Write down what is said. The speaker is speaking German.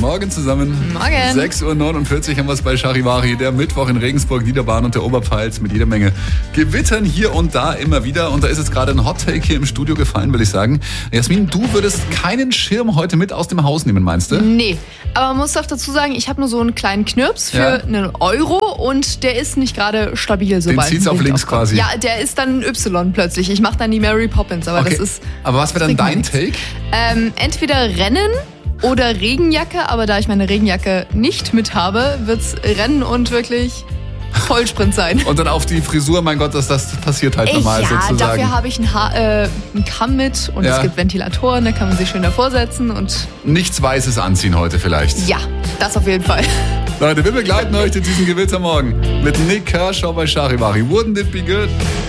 Morgen zusammen. Morgen. 6.49 Uhr haben wir es bei Charivari, der Mittwoch in Regensburg, Niederbayern und der Oberpfalz mit jeder Menge Gewittern hier und da immer wieder. Und da ist jetzt gerade ein Hot-Take hier im Studio gefallen, will ich sagen. Jasmin, du würdest keinen Schirm heute mit aus dem Haus nehmen, meinst du? Nee, aber man muss doch dazu sagen, ich habe nur so einen kleinen Knirps für einen Euro und der ist nicht gerade stabil. Den zieht's auf links quasi. Ja, der ist dann Y plötzlich. Ich mache dann die Mary Poppins, aber das ist... Aber was wäre dann dein Take? Entweder Rennen oder Regenjacke, aber da ich meine Regenjacke nicht mit habe, wird's Rennen und wirklich Vollsprint sein. Und dann auf die Frisur, mein Gott, das passiert halt normal sozusagen. Ja, dafür habe ich einen Kamm mit und es gibt Ventilatoren, da kann man sich schön davor setzen und... Nichts Weißes anziehen heute vielleicht. Ja, das auf jeden Fall. Leute, wir begleiten euch in diesen Gewittermorgen mit Nick Kershaw bei Charivari. Wouldn't it be good?